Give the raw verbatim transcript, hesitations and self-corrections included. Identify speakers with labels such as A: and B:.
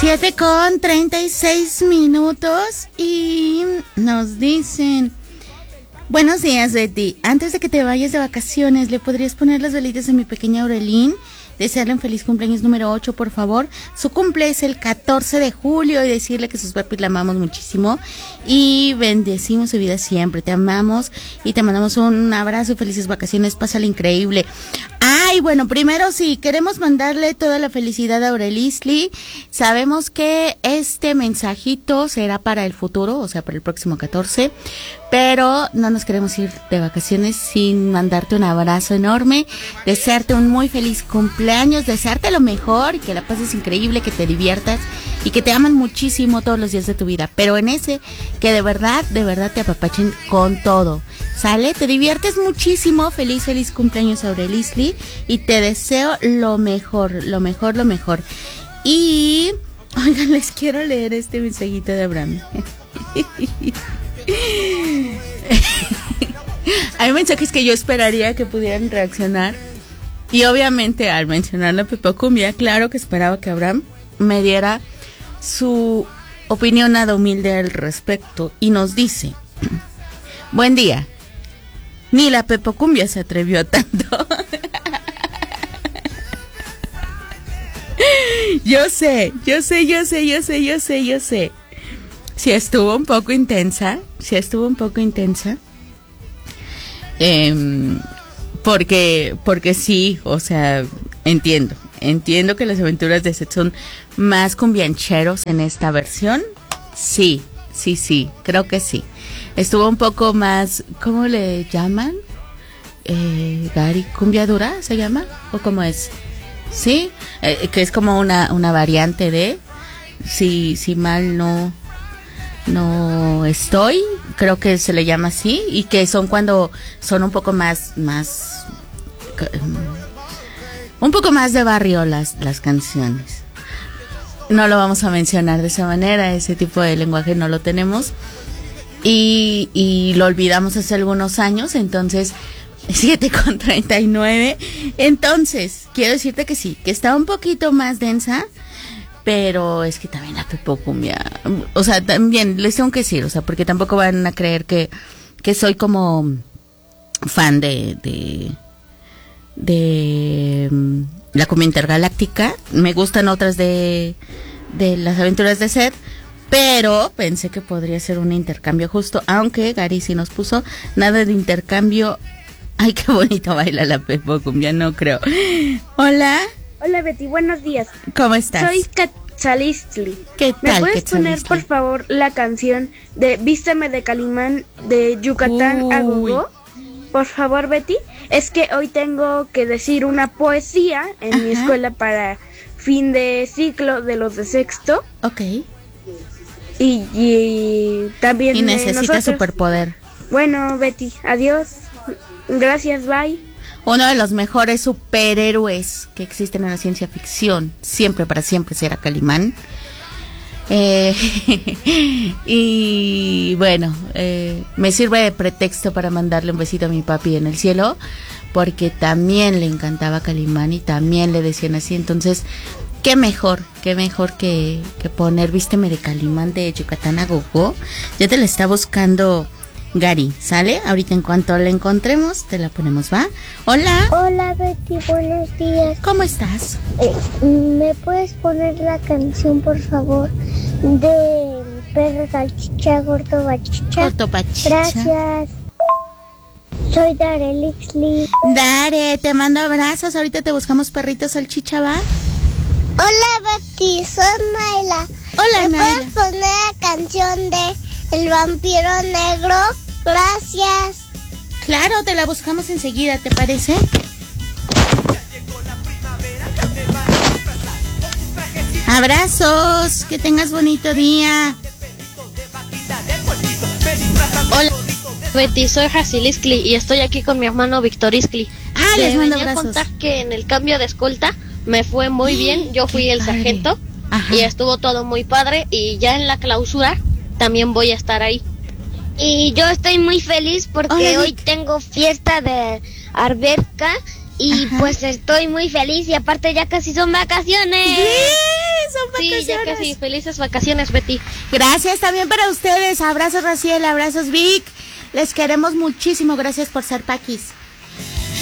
A: Siete con treinta y seis minutos y nos dicen: buenos días, Betty. Antes de que te vayas de vacaciones, ¿le podrías poner las velitas de mi pequeña Aurelín? Desearle un feliz cumpleaños número ocho, por favor. Su cumple es el catorce de julio y decirle que sus papis la amamos muchísimo y bendecimos su vida siempre. Te amamos y te mandamos un abrazo. Felices vacaciones, pásale increíble. Ay, bueno, primero sí, queremos mandarle toda la felicidad a Aurelisli. Sabemos que este mensajito será para el futuro, o sea, para el próximo catorce, pero no nos queremos ir de vacaciones sin mandarte un abrazo enorme, desearte un muy feliz cumpleaños, desearte lo mejor y que la pases increíble, que te diviertas y que te aman muchísimo todos los días de tu vida, pero en ese que de verdad, de verdad te apapachen con todo. ¿Sale? Te diviertes muchísimo. Feliz, feliz cumpleaños, Aurelisli, y te deseo lo mejor, lo mejor, lo mejor. Y, oigan, les quiero leer este mensajito de Abraham. Hay mensajes que yo esperaría que pudieran reaccionar. Y obviamente al mencionar la Pepocumbia, claro que esperaba que Abraham me diera su opinión nada humilde al respecto. Y nos dice: buen día. Ni la Pepocumbia se atrevió a tanto. Yo sé, yo sé, yo sé, yo sé, yo sé, yo sé. Si estuvo un poco intensa, si estuvo un poco intensa. Eh, porque, porque sí, o sea, entiendo. Entiendo que las aventuras de Seth son más cumbiancheros en esta versión. Sí, sí, sí, creo que sí. Estuvo un poco más, ¿cómo le llaman? Eh, Gary, ¿cumbia dura se llama? ¿O cómo es? Sí, eh, que es como una, una variante de, si, si mal no, no estoy, creo que se le llama así, y que son cuando son un poco más, más, un poco más de barrio las, las canciones. No lo vamos a mencionar de esa manera, ese tipo de lenguaje no lo tenemos. Y, y lo olvidamos hace algunos años, entonces siete con treinta y nueve. Entonces, quiero decirte que sí, que está un poquito más densa, pero es que también la Pepocumbia, o sea, también les tengo que decir, o sea, porque tampoco van a creer que, que soy como fan de, de, de um, la cumbia intergaláctica. Me gustan otras de, de las aventuras de Seth, pero pensé que podría ser un intercambio justo, aunque Gary sí nos puso nada de intercambio. Ay, qué bonito baila la Pepocumbia, no creo. Hola.
B: Hola, Betty, buenos días.
A: ¿Cómo estás?
B: Soy Quetzalistli.
A: ¿Qué tal,
B: ¿Me puedes poner, por favor, la canción de Vísteme de Calimán de Yucatán
A: Uy.
B: a Gogó? Por favor, Betty. Es que hoy tengo que decir una poesía en Ajá. mi escuela para fin de ciclo de los de sexto.
A: Ok.
B: Y, y también...
A: Y necesita superpoder.
B: Bueno, Betty, adiós. Gracias, bye.
A: Uno de los mejores superhéroes que existen en la ciencia ficción, siempre para siempre será Calimán. Eh, y bueno, eh, me sirve de pretexto para mandarle un besito a mi papi en el cielo, porque también le encantaba Calimán y también le decían así. Entonces, qué mejor, qué mejor que, que poner Vísteme de Calimán de Yucatán a Gogó. Ya te la está buscando Gary, ¿sale? Ahorita en cuanto la encontremos, te la ponemos, ¿va? Hola.
C: Hola, Betty, buenos días.
A: ¿Cómo estás?
C: Eh, ¿Me puedes poner la canción, por favor, de Perro Salchicha, Gordo Bachicha?
A: Gordo Bachicha.
C: Gracias. Soy Darelixli.
A: Dare, te mando abrazos. Ahorita te buscamos Perrito Salchicha, ¿va?
C: Hola, Betty, soy Naila.
A: Hola,
C: ¿Me
A: Naila.
C: puedes poner la canción de El Vampiro Negro? Gracias.
A: Claro, te la buscamos enseguida, ¿te parece? Abrazos, que tengas bonito día. Hola.
D: Betty, soy Jasiliscli y estoy aquí con mi hermano Víctor Iscli.
A: Ah, les mando
D: venía a
A: abrazos.
D: contar que en el cambio de escolta me fue muy bien. Yo fui
A: Qué
D: el
A: padre.
D: sargento. Ajá. Y estuvo todo muy padre. Y ya en la clausura también voy a estar ahí.
C: Y yo estoy muy feliz porque
A: Hola,
C: hoy
A: Vic.
C: tengo fiesta de alberca y
A: Ajá.
C: pues estoy muy feliz y aparte ya casi son vacaciones.
A: Yes, son vacaciones.
D: Sí, ya casi. Felices vacaciones, Betty.
A: Gracias también para ustedes. Abrazos, Raciel, abrazos, Vic. Les queremos muchísimo. Gracias por ser paquis.